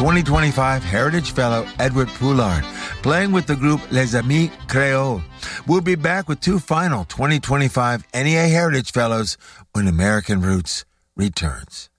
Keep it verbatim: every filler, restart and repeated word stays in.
twenty twenty-five Heritage Fellow Edward Poulard, playing with the group Les Amis Creoles. We'll be back with two final twenty twenty-five N E A Heritage Fellows when American Roots returns.